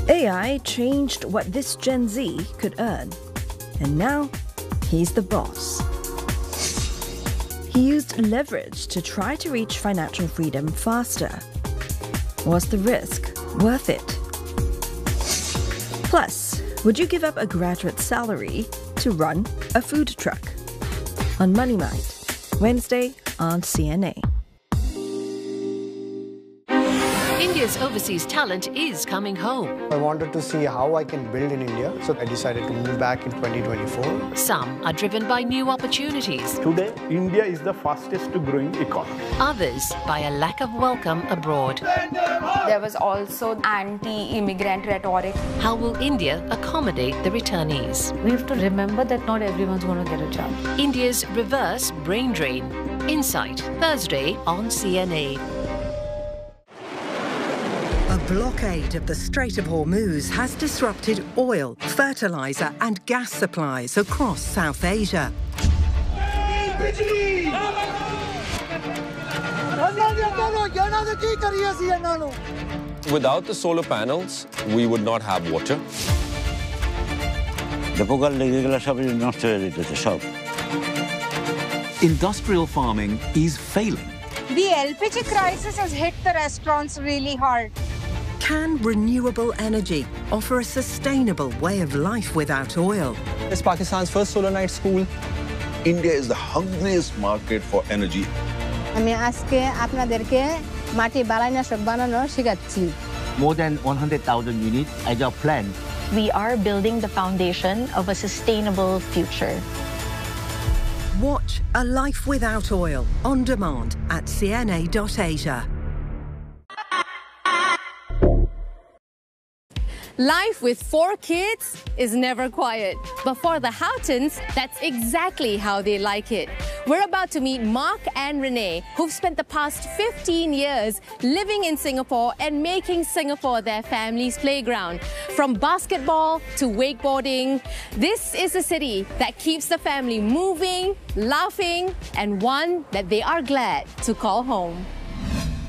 AI changed what this Gen Z could earn. And now, he's the boss. He used leverage to try to reach financial freedom faster. Was the risk worth it? Plus, would you give up a graduate salary to run a food truck? On Money Mind, Wednesday on CNA. India's overseas talent is coming home. I wanted to see how I can build in India, so I decided to move back in 2024. Some are driven by new opportunities. Today, India is the fastest growing economy. Others by a lack of welcome abroad. There was also anti-immigrant rhetoric. How will India accommodate the returnees? We have to remember that not everyone's going to get a job. India's reverse brain drain. Insight, Thursday on CNA. A blockade of the Strait of Hormuz has disrupted oil, fertilizer and gas supplies across South Asia. Without the solar panels, we would not have water. Industrial farming is failing. The LPG crisis has hit the restaurants really hard. Can renewable energy offer a sustainable way of life without oil? It's Pakistan's first solar night school. India is the hungriest market for energy. More than 100,000 units as our plan. We are building the foundation of a sustainable future. Watch A Life Without Oil on demand at cna.asia. Life with 4 kids is never quiet. But for the Houghtons, that's exactly how they like it. We're about to meet Mark and Renee, who've spent the past 15 years living in Singapore and making Singapore their family's playground. From basketball to wakeboarding, this is a city that keeps the family moving, laughing, and one that they are glad to call home.